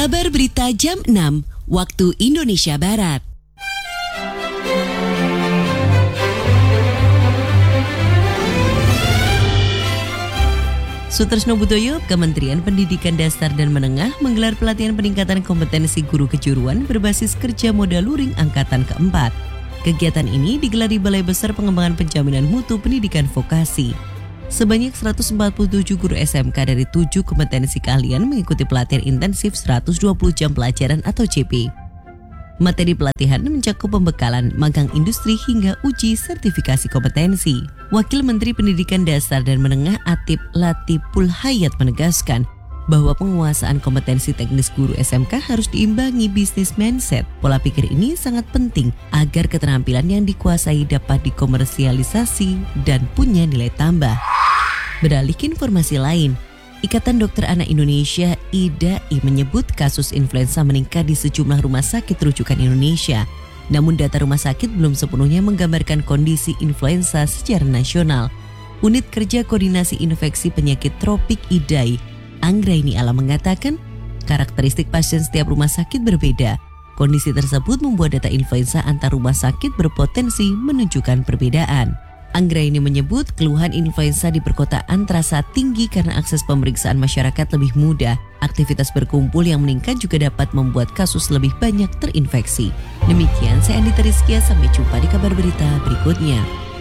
Kabar Berita Jam 6, waktu Indonesia Barat. Sutresno Butoyo, Kementerian Pendidikan Dasar dan Menengah menggelar pelatihan peningkatan kompetensi guru kejuruan berbasis kerja modal luring angkatan keempat. Kegiatan ini digelar di Balai Besar Pengembangan Penjaminan Mutu Pendidikan Vokasi. Sebanyak 147 guru SMK dari 7 kompetensi keahlian mengikuti pelatihan intensif 120 jam pelajaran atau CP. Materi pelatihan mencakup pembekalan, magang industri hingga uji sertifikasi kompetensi. Wakil Menteri Pendidikan Dasar dan Menengah Atip Latiful Hayat menegaskan bahwa penguasaan kompetensi teknis guru SMK harus diimbangi bisnis mindset. Pola pikir ini sangat penting agar keterampilan yang dikuasai dapat dikomersialisasi dan punya nilai tambah. Beralih ke informasi lain, Ikatan Dokter Anak Indonesia (IDAI) menyebut kasus influenza meningkat di sejumlah rumah sakit rujukan Indonesia. Namun data rumah sakit belum sepenuhnya menggambarkan kondisi influenza secara nasional. Unit Kerja Koordinasi Infeksi Penyakit Tropik IDAI, Anggraini Alam mengatakan, karakteristik pasien setiap rumah sakit berbeda. Kondisi tersebut membuat data influenza antar rumah sakit berpotensi menunjukkan perbedaan. Anggraini menyebut keluhan influenza di perkotaan terasa tinggi karena akses pemeriksaan masyarakat lebih mudah. Aktivitas berkumpul yang meningkat juga dapat membuat kasus lebih banyak terinfeksi. Demikian, saya Andita Rizkia, sampai jumpa di kabar berita berikutnya.